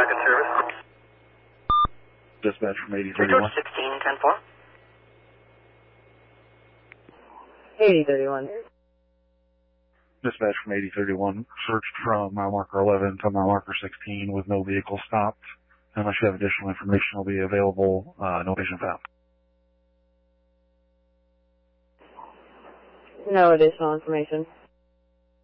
back in service. Dispatch from 8031. 16-10-4. 8031. Dispatch from 8031. Searched from mile marker 11 to mile marker 16 with no vehicle stopped. Unless you have additional information, will be available. No patient found. No additional information.